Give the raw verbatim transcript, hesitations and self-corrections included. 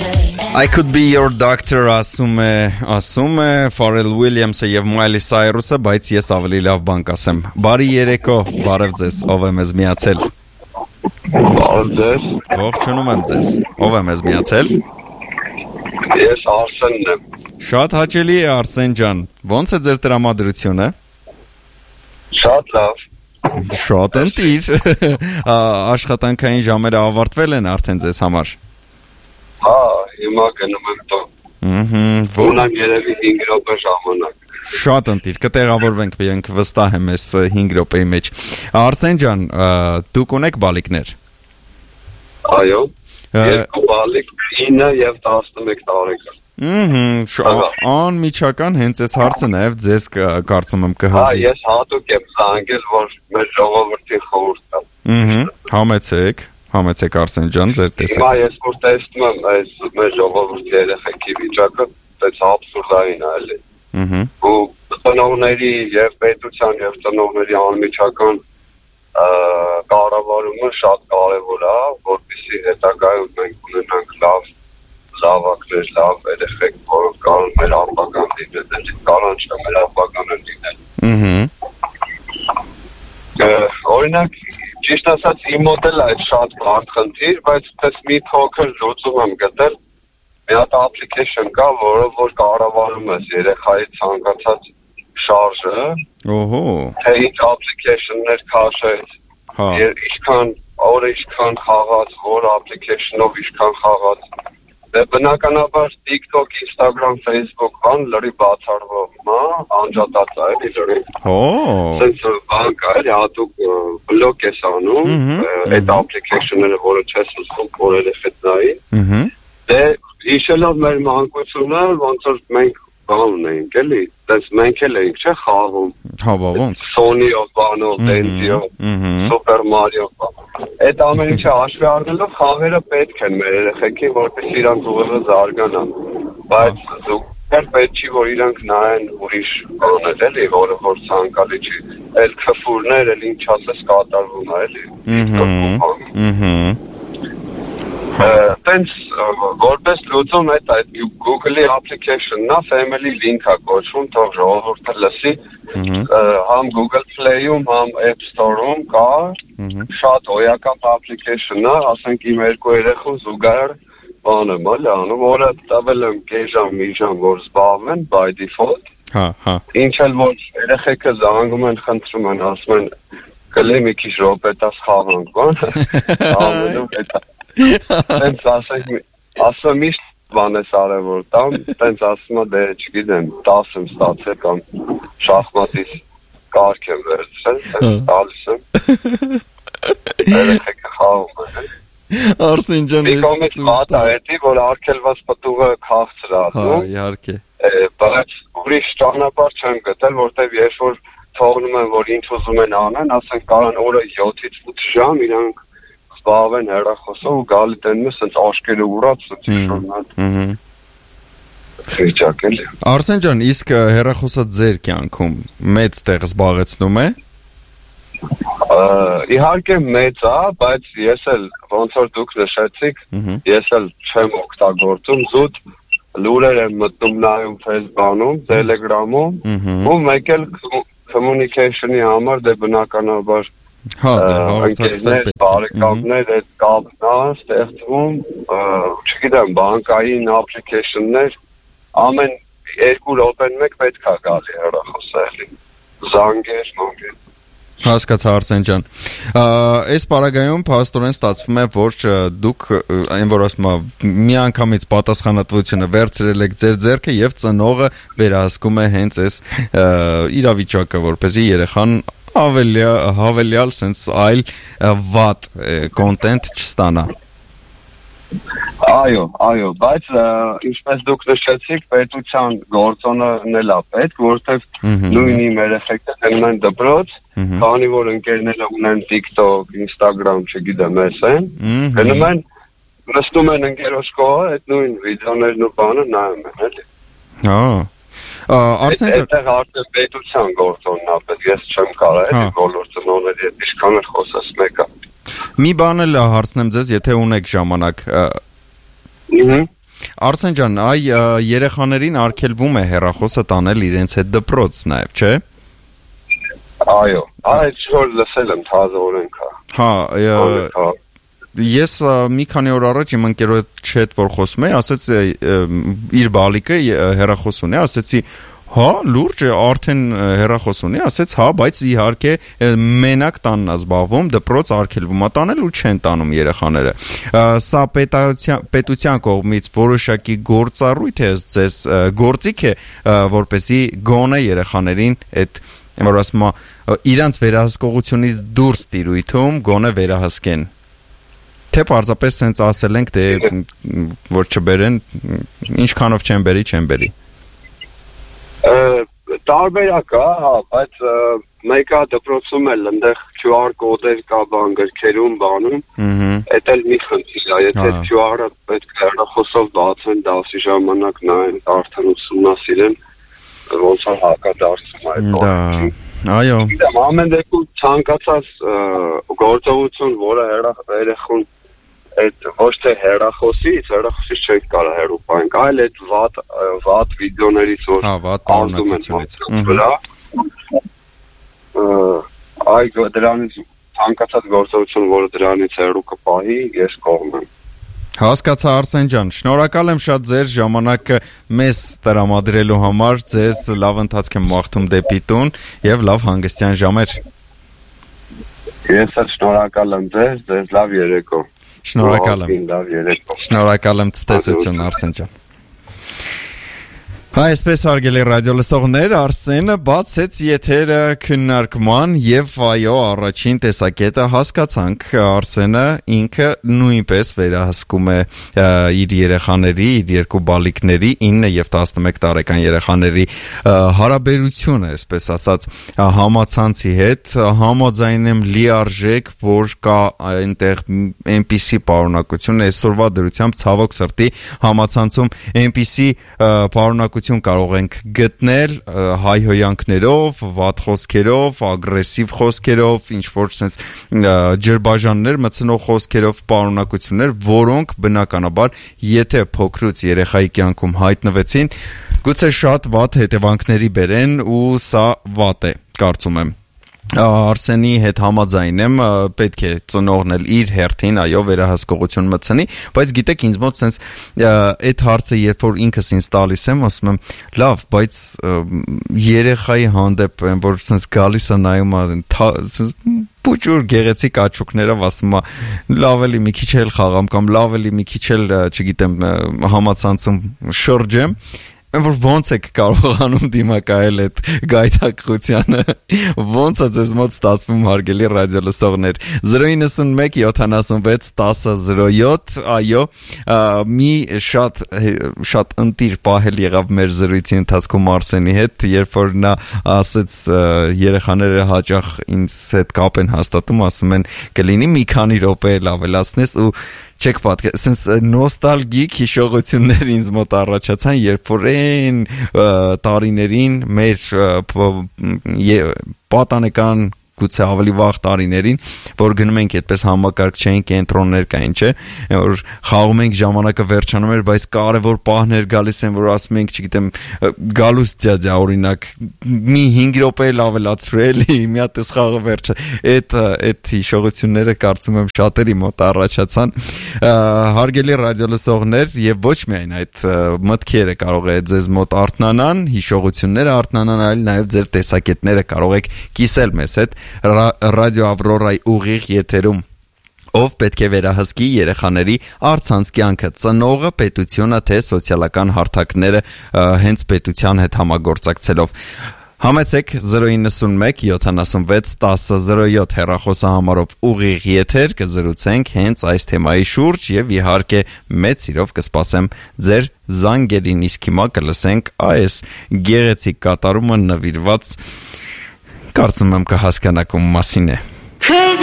I could be your doctor ասում է, ասում է Pharrell Williams-ը եւ Miley Cyrus-ը, բայց ես ավելի լավ բան կասեմ։ Բարի երեկո, բարև ձեզ, ով է մեզ միացել։ Բարև ձեզ։ Ողջունում եմ ձեզ։ Ով է մեզ միացել։ Ես Արսենն եմ։ Շատ հաճելի է Արսեն ջան։ Ոնց է ձեր տրամադրությունը։ Շատ լավ։ Շատ ընտիր։ Աշխատանքային ժամերը ավարտվել են արդեն ձեզ համար։ Հա, հիմա գնում եմ տուն։ Ահա, որոնք երևի հինգ րոպե ժամանակ։ Շատ ընտիր, կտեղավորվենք մենք վստահ եմ այս հինգ րոպեի մեջ։ Արսեն ջան, դուք ունեք բալիկներ։ Այո։ Երկու բալիկ, ինը եւ տասնմեկ տարեկան։ Ահա, անմիջական հենց այս հարցը նաև ձեզ կարծում եմ կհասի։ Հա, ես հատուկ եմ զանգել, որ մեր ժողովրդին խորհուրդ տամ։ Ահա, համեցեք, համեցեք Արսեն ջան, ձեր տեսակ։ Հիմա ես որ տեսնում եմ այս մեր ժողովրդի երեխեքի վիճակը, դες աբսուրդային է, էլի։ Ահա։ Ու ծնողների եւ պետության եւ ծնողների անմիջական կառավարումը շատ կարեւոր է, որպեսզի հետագայում մենք ունենանք լավ լավակներ, լավ երեխեք, որոնք կարող մեր ապագան լինել, կարող չէ մեր ապագան լինել։ Ահա։ Օրինակ, ճիշտ ասած, իմ մոտ էլ այդ շատ բարդ խնդիր, բայց դες մի փոքր լուծում եմ գտել։ Մի հատ application կա, որով որ կառավարում ես երեխայի ցանկացած շարժը։ Օհո։ Թե ինչ application-ներ քաշեց։ Հա։ Ինչքան օրը ինչքան խաղաց, որ application-ով ինչքան խաղաց։ Դե բնականաբար TikTok, Instagram, Facebook բան լրի բացառվում, հա, անջատած է, էլի լրի։ Օ։ Սենց բան կա, էլի հատուկ բլոկ ես անում, այդ application-ները, որը չես ուզում որ երեխեդ նայի։ Ահա։ Դե հիշելով մեր մանկությունը, ոնց որ մենք բան ունենք, էլի, դες մենք էլ ենք, չէ, խաղում։ Հա, ոնց։ Sony-ով, բանով, Dance-ով, Super Mario-ով։ Այդ ամեն ինչը հաշվի առնելով խաղերը պետք են մեր երեխեքին, որպեսզի իրանք ուղղը զարգանան։ Բայց զուգահեռ պետք չի, որ իրանք նայեն ուրիշ բաներ, էլի, որը որ ցանկալի չի։ Այդ քֆուրներ, էլ ինչ ասես կատարվում է, էլի։ Ահա։ Տենց որպես լուծում այդ այդ Google-ի application-ն է, Family Link-ը կոչվում, թող ժողովուրդը լսի, համ Google Play-ում, համ App Store-ում կա, շատ հոյական application-ն է, ասենք իմ երկու երեխու զուգահեռ բան եմ անում, որը տվել եմ կես ժամ, մի ժամ, որ զբաղվեն by default։ Հա, հա։ Ինչ էլ որ երեխեքը զանգում են, խնդրում են, ասում են կլի մի քիչ րոպե տաս խաղանք, բան։ Ամենում հետա Տենց ասենք, ասում միշտ բան ես արևոր տամ, տենց ասում է, դե չգիտեմ, տաս եմ ստացել կամ շախմատից կարգ եմ վերցրել, տենց տալիս եմ, երեխեքը խաղում են։ Արսեն ջան, մի կողմից վատ է էդի, որ արգելված պտուղը քաղցր ածում, հա, իհարկե։ Բայց ուրիշ ճանապարհ չեմ գտել, որտեղ երբ որ թողնում են, որ ինչ ուզում են անեն, ասենք կարան օրը յոթից ութ ժամ իրանք զբաղվեն հեռախոսով ու գալի տենում ես սենց աշկերը ուրած շնորհան։ Վիճակել։ Արսեն ջան, իսկ հեռախոսը ձեր կյանքում մեծ տեղ զբաղեցնում է։ Իհարկե մեծ է, բայց ես էլ ոնց որ դուք նշեցիք, ես էլ չեմ օգտագործում, զուտ լուրեր եմ մտնում նայում Facebook-ում, Telegram-ում, ու մեկ էլ communication-ի համար դե բնականաբար Հա, հաղորդակցվել բարեկամներ այդ կապն է ստեղծվում, չգիտեմ, բանկային application-ներ, ամեն երկու րոպեն մեկ պետք է գալի հեռախոսը էլի, զանգեր, մանգեր։ Հասկացա Արսեն ջան։ Այս պարագայում փաստորեն ստացվում է, որ դուք այն որ ասում եմ մի անգամից պատասխանատվությունը վերցրել եք ձեր ձեռքը եւ ծնողը վերահսկում է հենց այս իրավիճակը, որպեսզի երեխան ավելի հավելյալ sense այլ վատ content չստանա։ Այո, այո, բայց ինչպես դուք նշեցիք, պետության գործոնն էլ է պետք, որովհետև նույնի մեր էֆեկտը գնում են դպրոց, քանի որ ընկերները ունեն TikTok, Instagram, չգիտեմ, էս են, գնում են, նստում են ընկերոջ կողը, այդ նույն վիդեոներն ու բանը նայում են, էլի։ Հա։ Արսեն ջան, այդտեղ արդեն պետության գործոնն է, բայց ես չեմ կարող էլի բոլոր ծնողների հետ ինչքան էլ խոսես մեկը։ Մի բան էլ հարցնեմ ձեզ, եթե ունեք ժամանակ։ Արսեն ջան, այ երեխաներին արգելվում է հեռախոսը տանել իրենց հետ դպրոց նաև, չէ՞։ Այո, այդ որ լսել եմ թազը օրենքա։ Հա, ես մի քանի օր առաջ իմ ընկերոջ հետ որ խոսում էի, ասեց իր բալիկը հեռախոս ունի, ասեցի հա, լուրջ է, արդեն հեռախոս ունի, ասեց հա, բայց իհարկե մենակ տանն է զբաղվում, դպրոց արգելվում է տանել ու չեն տանում երեխաները։ Սա պետության, պետության կողմից որոշակի գործառույթ է, ձեզ գործիք է, որպեսզի գոնե երեխաներին այդ, որ ասում եմ, իրանց վերահսկողությունից դուրս տիրույթում գոնե վերահսկեն։ Թե պարզապես սենց ասել ենք, թե որ չբերեն, ինչքանով չեն բերի, չեն բերի։ Տարբերակ է, հա, բայց մեկը դպրոցում էլ ընդեղ Q R կոդեր կա բան գրքերում, բանում, էդ էլ մի խնդիր է, եթե Q R-ը պետք է հեռախոսով բացեն, դասի ժամանակ նայեն, արդեն ուսումնասիրեն, ոնց է հակադարձում այդ բանը։ Այո։ Ամեն դեպքում ցանկացած գործողություն, որը երեխուն այդ ոչ թե հեռախոսից, հեռախոսից չեք կարող հեռու պահենք, այլ այդ վատ վատ վիդեոներից որ ազդում են վրա, այ դրանից ցանկացած գործողություն, որը դրանից հեռու կպահի, ես կողմ եմ։ Հասկացա Արսեն ջան, շնորհակալ եմ շատ ձեր ժամանակը մեզ տրամադրելու համար, ձեզ լավ ընթացք եմ մաղթում դեպի տուն եւ լավ հանգստյան ժամեր։ Ես էլ շնորհակալ եմ ձեզ, ձեզ լավ երեկո։ Շնորհակալ եմ։ Շնորհակալ եմ ցտեսություն Արսեն ջան։ Այսպես հարգելի ռադիոլսողներ, Արսենը բացեց եթերը քննարկման եւ այո, առաջին տեսակետը հասկացանք, Արսենը ինքը նույնպես վերահսկում է իր երեխաների, իր երկու բալիկների ինը եւ տասնմեկ տարեկան երեխաների հարաբերությունը, այսպես ասած, համացանցի հետ, համաձայն եմ լիարժեք, որ կա այնտեղ այնպիսի պարունակություն, այսօրվա դրությամբ ցավոք սրտի համացանցում այնպիսի պարունակություն կարող ենք գտնել հայհոյանքներով, վատ խոսքերով, ագրեսիվ խոսքերով, ինչ որ sense ջրբաժաններ մցնող խոսքերով, պարունակություններ, որոնք բնականաբար եթե փոքրուց երեխայի կյանքում հայտնվեցին, գուցե շատ վատ հետևանքների բերեն ու սա վատ է, կարծում եմ։ Արսենի հետ համաձայն եմ, պետք է ծնողն էլ իր հերթին, այո, վերահսկողություն մտցնի, բայց գիտեք ինձ մոտ sense այդ հարցը երբ որ ինքս ինձ տալիս եմ, ասում եմ, լավ, բայց երեխայի հանդեպ եմ, որ sense գալիս է նայում sense փոքր գեղեցիկ աչուկներով ասում է, լավ էլի մի քիչ էլ խաղամ կամ լավ էլի մի քիչ էլ, չգիտեմ, համացանցում շրջեմ որ ոնց եք կարողանում դիմակայել այդ գայթակղությանը, ոնց է ձեզ մոտ ստացվում հարգելի ռադիոլսողներ, zero nine one seven seven six one zero zero seven, այո, մի շատ շատ ընտիր պահել եղավ մեր զրույցի ընթացքում Արսենի հետ, երբ որ նա ասեց երեխաները հաճախ ինձ հետ կապ են հաստատում, ասում են կլինի մի քանի րոպե էլ ավելացնես ու չեք պատկեր, sense նոստալգիկ հիշողություններ ինձ մոտ առաջացան, երբ որ այն տարիներին մեր պատանեկան գուցե ավելի վաղ տարիներին, որ գնում ենք այդպես համակարգչային կենտրոններ կային, չէ, որ խաղում ենք ժամանակը վերջանում էր, բայց կարևոր պահներ գալիս են, որ ասում ենք, չգիտեմ, գալուս ձյաձյա օրինակ, մի հինգ րոպե էլ ավելացրու էլի, մի հատ էս խաղը վերջը, այդ այդ հիշողությունները կարծում եմ շատերի մոտ առաջացան, հարգելի ռադիոլսողներ եւ ոչ միայն այդ մտքերը կարող է ձեզ մոտ արթնանան, հիշողությունները արթնանան, այլ նաեւ ձեր տեսակետները կարող եք կիսել մեզ հետ Ռադիո Ավրորայի ուղիղ եթերում ով պետք է վերահսկի երեխաների առցանց կյանքը, ծնողը, պետությունը, թե սոցիալական հարթակները հենց պետության հետ համագործակցելով։ Համեցեք zero nine one seven seven six one zero zero seven հեռախոսահամարով ուղիղ եթեր կզրուցենք հենց այս թեմայի շուրջ եւ իհարկե մեծ սիրով կսպասեմ ձեր զանգերին, իսկ հիմա կլսենք այս գեղեցիկ կատարումը նվիրված Կարծում եմ կհասկանաք ում մասին է։